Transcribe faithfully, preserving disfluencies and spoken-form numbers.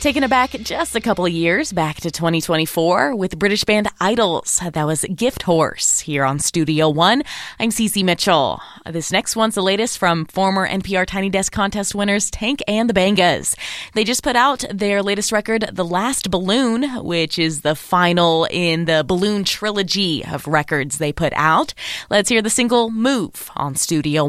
Taking it back just a couple of years, back to twenty twenty-four with British band Idols. That was Gift Horse here on Studio One. I'm Cece Mitchell. This next one's the latest from former N P R Tiny Desk Contest winners Tank and the Bangas. They just put out their latest record, The Last Balloon, which is the final in the Balloon trilogy of records they put out. Let's hear the single Move on Studio